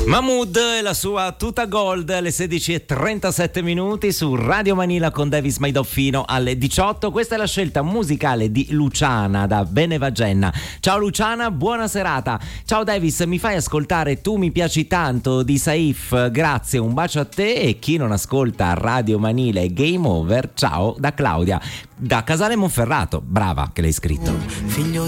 Mahmood e la sua tuta gold alle 16:37 minuti su Radio Manila con Davis Maidoffino alle 18. Questa è la scelta musicale di Luciana da Benevagenna. Ciao Luciana, buona serata. Ciao Davis, mi fai ascoltare Tu mi piaci tanto di Saif? Grazie, un bacio a te e chi non ascolta Radio Manila e Game Over. Ciao da Claudia da Casale Monferrato. Brava che l'hai scritto. Figlio